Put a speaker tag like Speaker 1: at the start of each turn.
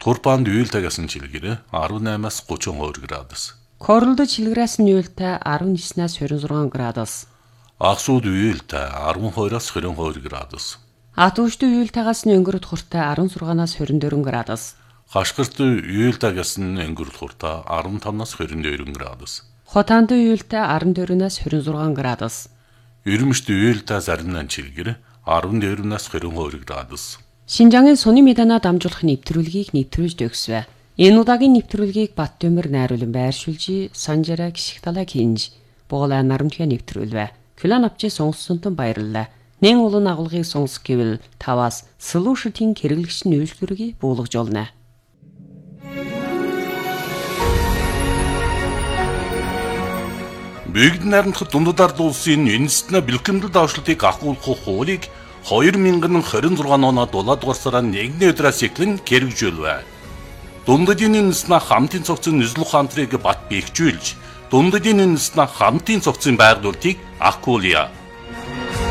Speaker 1: Турпанд уйлтагасан чилгэр 18-аас 32 градус.
Speaker 2: Королдо чилгэрээс нь уйлтай 19-аас 26 градус.
Speaker 1: Аксууд уйлтай 12-аас 22 градус.
Speaker 2: Атуушд уйлтайгаас нь өнгөрөд хуртай 16-аас 24 градус.
Speaker 1: Хашгирт уйлтагаас нь өнгөрөд хуртай 15-аас 22 градус.
Speaker 2: Хотаанд уйлтай 14-аас 26 градус.
Speaker 1: Өрөмшд уйлтай зарнан чилгэр 14-аас 22 градус.
Speaker 2: Шинжаангийн Суны Медана дамжуулах нэвтрүүлгийг нэвтрүүлж өгсвэ. Энэ удаагийн нэвтрүүлгийг Баттөмөр найруулан байршуулж, Санжара гიშгталаа хинж, Бугалаа нарамтгэ нэвтрүүлвэ. Күлэн авчи сонсонтон баярлалаа. Нэн улан агуулгыг сонс гэвэл таваас Solution-ийн хэрэглэгч нь үйлчлүргийг буулгаж олно.
Speaker 1: Бүгд найрамдах дундад улсын үндэстэн бэлтгэмдэл давшлтыг ахуулах хуулийг 2026 оноо 7 дугаар сарын 1-ний өдрөөс эхлэн хэрэгжүүлвэ. Дундадын үндэстэн хамтын цогцын нийслэл ухаантрыг бат бэхжүүлж, дундадын үндэстэн хамтын цогцын байгуулалтыг ахуулъя.